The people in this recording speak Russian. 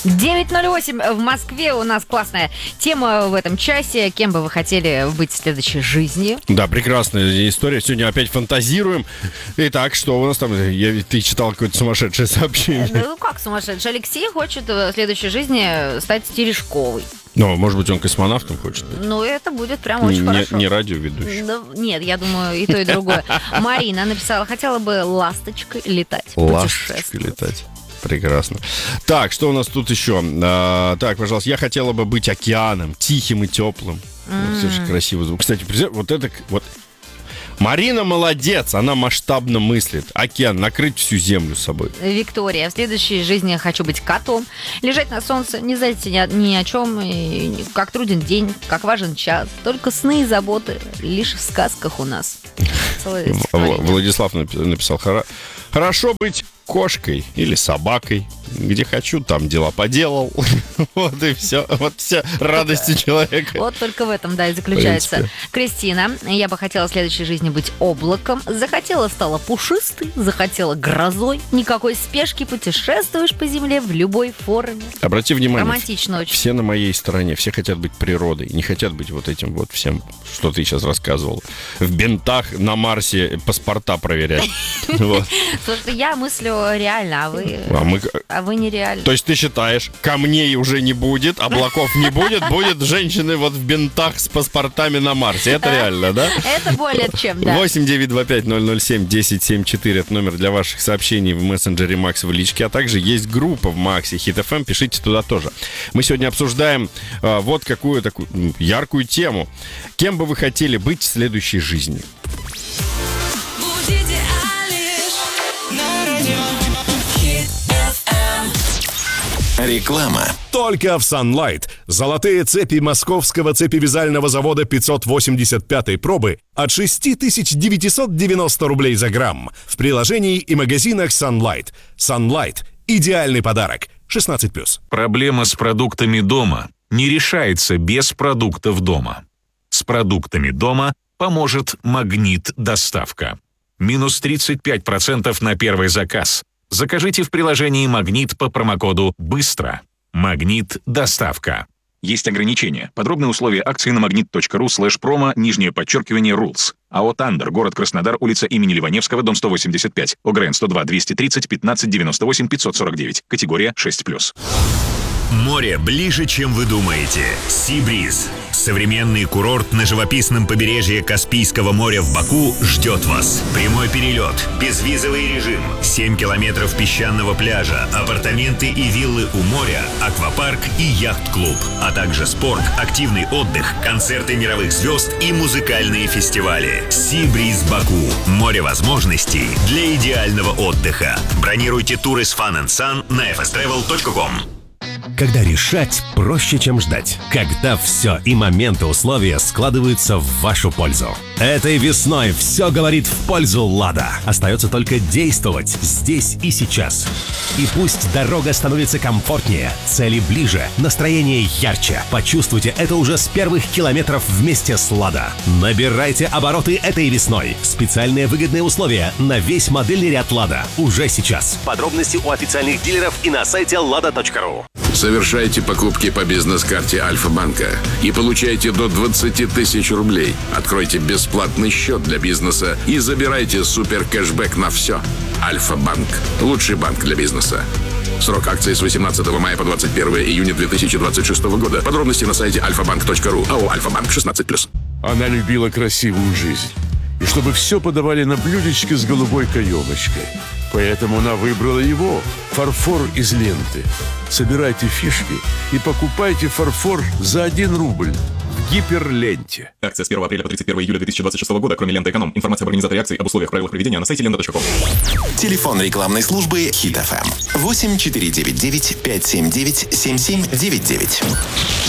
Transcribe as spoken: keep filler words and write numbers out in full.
девять ноль восемь в Москве. У нас классная тема в этом часе. Кем бы вы хотели быть в следующей жизни? Да, прекрасная история. Сегодня опять фантазируем. Итак, что у нас там? Я, ты читал какое-то сумасшедшее сообщение. Ну, как сумасшедший? Алексей хочет в следующей жизни стать Терешковой. Ну, может быть, он космонавтом хочет быть? Ну, это будет прям очень не, хорошо. Не радиоведущий. Ну, нет, я думаю, и то, и другое. Марина написала, хотела бы ласточкой летать. Ласточкой летать. Прекрасно. Так, что у нас тут еще? А, так, пожалуйста, я хотела бы быть океаном, тихим и теплым. Mm. Все же красивый звук. Кстати, вот это... Вот. Марина молодец, она масштабно мыслит. Океан, накрыть всю землю собой. Виктория, в следующей жизни я хочу быть котом. Лежать на солнце, не знать ни, ни о чем, и как труден день, как важен час. Только сны и заботы лишь в сказках у нас. Владислав написал, хорошо быть кошкой или собакой. Где хочу, там дела поделал. Вот и все. Вот вся радость у человека. Вот только в этом, да, и заключается. Кристина, я бы хотела в следующей жизни быть облаком. Захотела, стала пушистой. Захотела грозой. Никакой спешки, путешествуешь по земле в любой форме. Обрати внимание. Романтично очень. Все на моей стороне. Все хотят быть природой. Не хотят быть вот этим вот всем, что ты сейчас рассказывал. В бинтах на Марсе паспорта проверять. Слушай, я мыслю реально, а вы... А мы... А вы нереально. То есть ты считаешь, камней уже не будет, облаков не будет, будет женщины вот в бинтах с паспортами на Марсе. Это реально, да? Это более чем, да. восемь девятьсот двадцать пять ноль ноль семь десять семьдесят четыре. Это номер для ваших сообщений в мессенджере Макс в личке. А также есть группа в Максе Хит эф эм. Пишите туда тоже. Мы сегодня обсуждаем а, вот какую такую яркую тему. Кем бы вы хотели быть в следующей жизни? Реклама. Только в Sunlight. Золотые цепи московского цепевязального завода пятьсот восемьдесят пятой пробы от шесть тысяч девятьсот девяносто рублей за грамм. В приложении и магазинах Sunlight. Sunlight. Идеальный подарок. шестнадцать плюс. Проблема с продуктами дома не решается без продуктов дома. С продуктами дома поможет Магнит Доставка. Минус тридцать пять процентов на первый заказ. Закажите в приложении «Магнит» по промокоду «Быстро». «Магнит. Доставка». Есть ограничения. Подробные условия акции на магнит.ру слэш промо, нижнее подчеркивание, rules. АО «Тандер», город Краснодар, улица имени Ливаневского, дом сто восемьдесят пять. ОГРН сто два двести тридцать пятнадцать девяносто восемь пятьсот сорок девять. Категория шесть плюс. Море ближе, чем вы думаете. Сибриз. Современный курорт на живописном побережье Каспийского моря в Баку ждет вас. Прямой перелет, безвизовый режим, семь километров песчаного пляжа, апартаменты и виллы у моря, аквапарк и яхт-клуб, а также спорт, активный отдых, концерты мировых звезд и музыкальные фестивали. Сибриз Баку. Море возможностей для идеального отдыха. Бронируйте туры с Fun and Sun на эф эс тревел точка ком. Когда решать проще, чем ждать. Когда все и моменты условия складываются в вашу пользу. Этой весной все говорит в пользу «Лада». Остается только действовать здесь и сейчас. И пусть дорога становится комфортнее, цели ближе, настроение ярче. Почувствуйте это уже с первых километров вместе с «Лада». Набирайте обороты этой весной. Специальные выгодные условия на весь модельный ряд «Лада» уже сейчас. Подробности у официальных дилеров и на сайте лада точка ру. Совершайте покупки по бизнес-карте Альфа-банка и получайте до двадцать тысяч рублей. Откройте бесплатный счет для бизнеса и забирайте супер кэшбэк на все. Альфа-банк. Лучший банк для бизнеса. Срок акции с восемнадцатого мая по двадцать первое июня две тысячи двадцать шестого года. Подробности на сайте альфа банк точка ру. АО «Альфа-банк» шестнадцать плюс. Она любила красивую жизнь. И чтобы все подавали на блюдечке с голубой каемочкой. Поэтому она выбрала его. Фарфор из ленты. Собирайте фишки и покупайте фарфор за один рубль в Гиперленте. Акция с первого апреля по тридцать первое июля две тысячи двадцать шестого года, кроме ленты «Эконом». Информация об организаторе акции, об условиях, правилах проведения на сайте лента точка ком. Телефон рекламной службы Хит эф эм. восемь четыре девять девять пять семь девять семь семь девять девять.